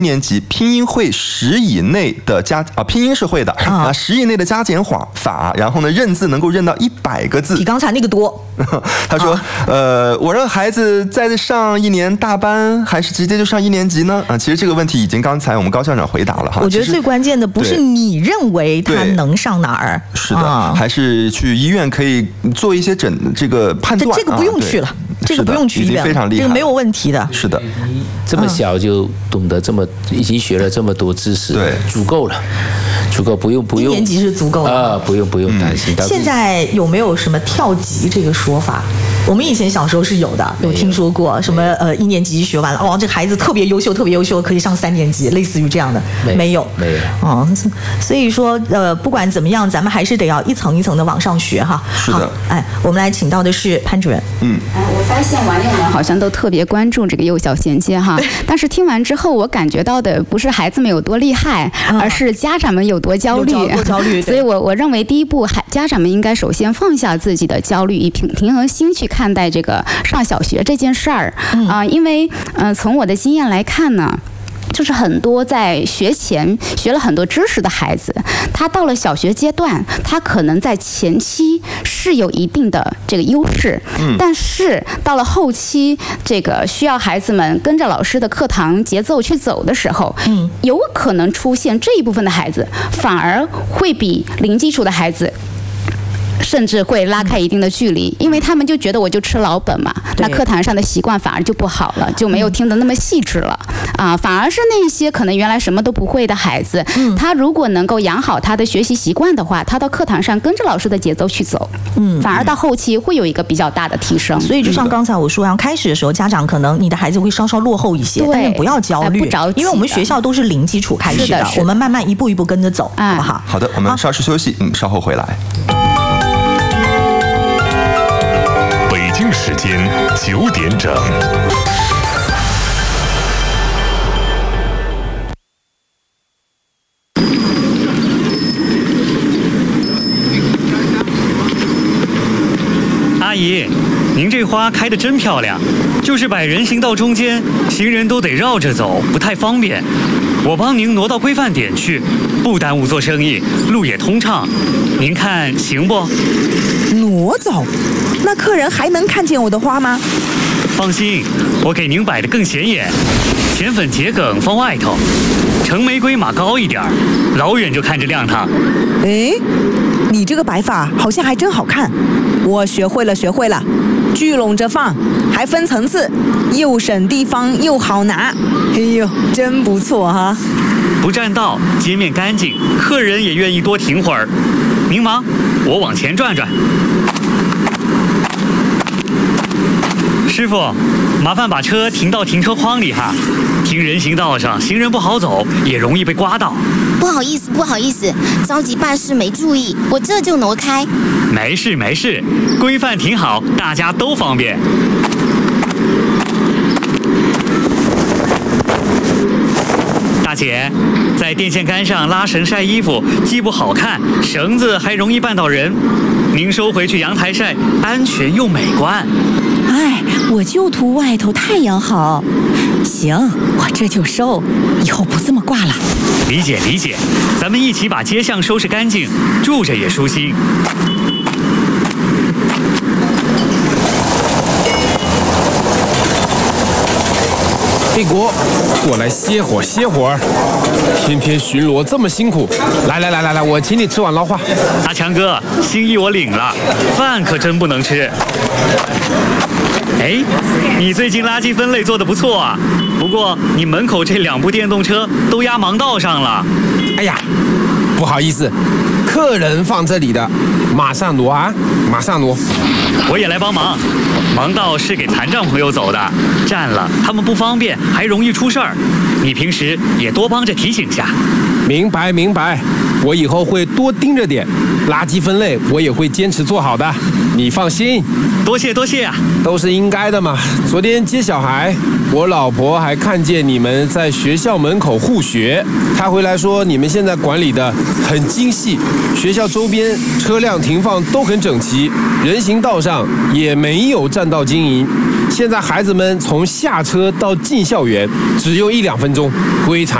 年级拼音会10以内的拼音是会的10以内的加减法，然后呢认字能够认到100个字， 比刚才那个多。 他说我让孩子再上1年大班，还是直接就上1年级呢？其实这个问题已经刚才我们高校长回答了哈。 我觉得最关键的不是你认为他能上哪儿， 是的，还是去医院可以做一些这个判断。 这个不用去了，这个不用去医院， 非常厉害， 这个没有问题的。 是的， 这么小就懂得已经学了这么多知识， 对， 足够了，足够，不用 1年级是足够的不用担心。 现在有没有什么跳级这个说法？我们以前小时候是有的，有听说过什么1年级学完了，这个孩子特别优秀，特别优秀，可以上3年级，类似于这样的，没有。所以说不管怎么样，咱们还是得要一层一层的往上学哈。 是的。 我们来请到的是潘主任。 我发现网友们好像都特别关注这个幼小衔接哈，但是听完之后，我感觉到的不是孩子们有多厉害，而是家长们有多焦虑。所以我认为第一步，家长们应该首先放下自己的焦虑，以平衡心去看待这个上小学这件事儿因为从我的经验来看呢。就是很多在学前学了很多知识的孩子，他到了小学阶段，他可能在前期是有一定的这个优势，但是到了后期，这个需要孩子们跟着老师的课堂节奏去走的时候，有可能出现这一部分的孩子反而会比零基础的孩子。甚至会拉开一定的距离，因为他们就觉得我就吃老本嘛，那课堂上的习惯反而就不好了，就没有听得那么细致了反而是那些可能原来什么都不会的孩子，他如果能够养好他的学习习惯的话，他到课堂上跟着老师的节奏去走，反而到后期会有一个比较大的提升。 所以就像刚才我说，开始的时候家长可能你的孩子会稍稍落后一些，但是不要焦虑， 不着急， 因为我们学校都是零基础开始的，我们慢慢一步一步跟着走，好不好？ 好的，我们稍事休息，稍后回来。 北京时间9点整。 阿姨，您这花开得真漂亮，就是摆人行道中间，行人都得绕着走，不太方便。我帮您挪到规范点去，不耽误做生意，路也通畅。您看行不？ 挪走？那客人还能看见我的花吗？ 放心，我给您摆得更显眼，浅粉桔梗放外头，橙玫瑰码高一点，老远就看着亮堂。 哎，你这个摆法好像还真好看，我学会了，聚拢着放，还分层次，又省地方又好拿。哎呦，真不错哈！ 不占道，街面干净，客人也愿意多停会儿。您忙，我往前转转。师傅，麻烦把车停到停车框里哈。停人行道上，行人不好走，也容易被刮到。 不好意思，着急办事没注意，我这就挪开。 没事，规范停好，大家都方便。大姐，在电线杆上拉绳晒衣服，既不好看，绳子还容易绊到人。您收回去阳台晒，安全又美观。 哎，我就图外头太阳好。行，我这就收，以后不这么挂了。 理解，咱们一起把街巷收拾干净，住着也舒心。 黑国，过来歇会儿。天天巡逻这么辛苦，来，我请你吃碗捞话。 阿强哥，心意我领了，饭可真不能吃。哎，你最近垃圾分类做得不错啊，不过你门口这2部电动车都压盲道上了。 哎呀，不好意思，客人放这里的，马上挪啊，马上挪。 我也来帮忙，盲道是给残障朋友走的，占了他们不方便，还容易出事儿。你平时也多帮着提醒下。 明白，我以后会多盯着点。 垃圾分类我也会坚持做好的，你放心。 多谢多谢啊， 都是应该的嘛。昨天接小孩，我老婆还看见你们在学校门口护学，她回来说你们现在管理的很精细，学校周边车辆停放都很整齐，人行道上也没有占道经营。现在孩子们从下车到进校园只用1-2分钟，非常